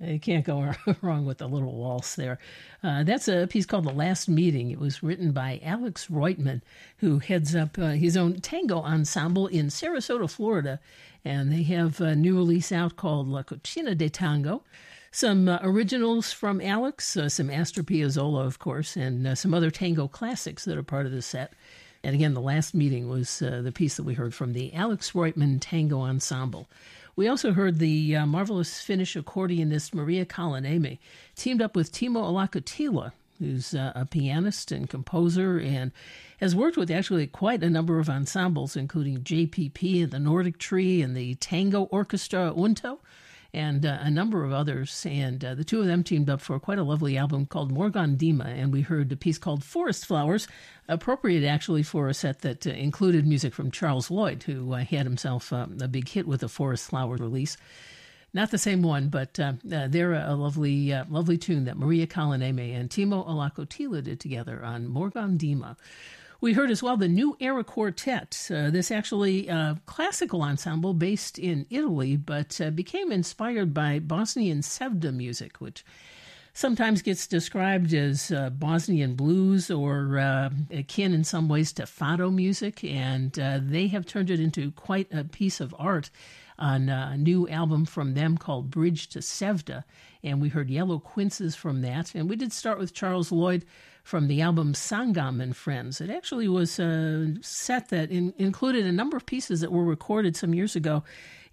You can't go wrong with the little waltz there. That's a piece called The Last Meeting. It was written by Alex Reutemann, who heads up his own tango ensemble in Sarasota, Florida. And they have a new release out called La Cocina de Tango. Some originals from Alex, some Astor Piazzolla, of course, and some other tango classics that are part of the set. And again, The Last Meeting was the piece that we heard from the Alex Reutemann Tango Ensemble. We also heard the marvelous Finnish accordionist Maria Kalaniemi teamed up with Timo Alakotila, who's a pianist and composer and has worked with actually quite a number of ensembles, including JPP and the Nordic Tree and the Tango Orchestra Unto, and a number of others. And the two of them teamed up for quite a lovely album called Morgon Dima, and we heard a piece called Forest Flowers, appropriate actually for a set that included music from Charles Lloyd, who had himself a big hit with the Forest Flowers release. Not the same one, but they're a lovely tune that Maria Kalaniemi and Timo Alakotila did together on Morgon Dima. We heard as well the New Era Quartet, this actually classical ensemble based in Italy, but became inspired by Bosnian Sevda music, which sometimes gets described as Bosnian blues or akin in some ways to fado music, and they have turned it into quite a piece of art on a new album from them called Bridge to Sevda, and we heard Yellow Quinces from that. And we did start with Charles Lloyd from the album Sangam and Friends. It actually was a set that included a number of pieces that were recorded some years ago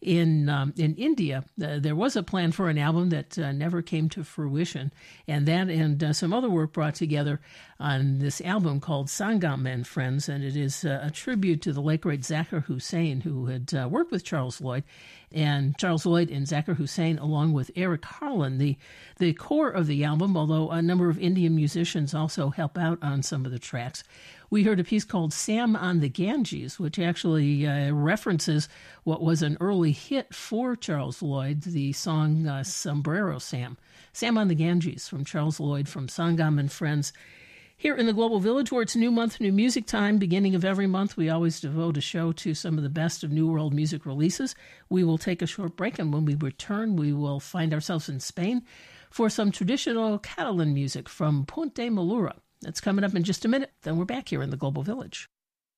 in India. There was a plan for an album that never came to fruition, and that and some other work brought together on this album called Sangam and Friends, and it is a tribute to the late great Zakir Hussain, who had worked with Charles Lloyd, and Charles Lloyd and Zakir Hussain, along with Eric Harlan, the core of the album, although a number of Indian musicians also help out on some of the tracks. We heard a piece called Sam on the Ganges, which actually references what was an early hit for Charles Lloyd, the song Sombrero Sam. Sam on the Ganges from Charles Lloyd from Sangam and Friends. Here in the Global Village, where it's New Month, New Music Time, beginning of every month, we always devote a show to some of the best of New World music releases. We will take a short break, and when we return, we will find ourselves in Spain for some traditional Catalan music from Punt de Malura. That's coming up in just a minute. Then we're back here in the Global Village.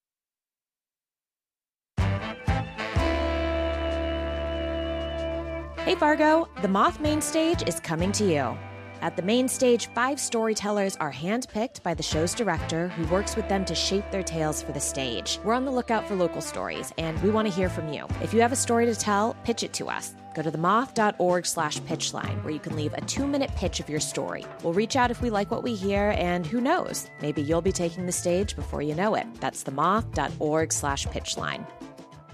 Hey Fargo, the Moth Main Stage is coming to you. At the Main Stage, 5 storytellers are handpicked by the show's director, who works with them to shape their tales for the stage. We're on the lookout for local stories, and we want to hear from you. If you have a story to tell, pitch it to us. Go to themoth.org/pitchline, where you can leave a 2-minute pitch of your story. We'll reach out if we like what we hear, and who knows, maybe you'll be taking the stage before you know it. That's themoth.org/pitchline.